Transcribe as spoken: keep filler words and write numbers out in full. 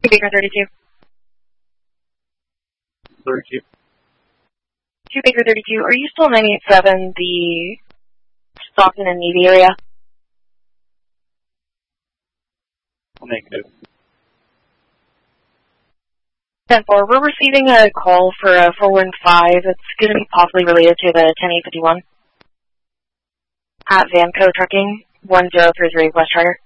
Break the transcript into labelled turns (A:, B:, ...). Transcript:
A: two Baker thirty-two.
B: thirty-two.
A: two Baker thirty-two, are you still nine eight seven, the Stockton and Navy area?
B: Negative.
A: ten four, we're receiving a call for a four one five. It's going to be possibly related to the ten eight fifty-one at Vanco Trucking, one zero three three West Charter.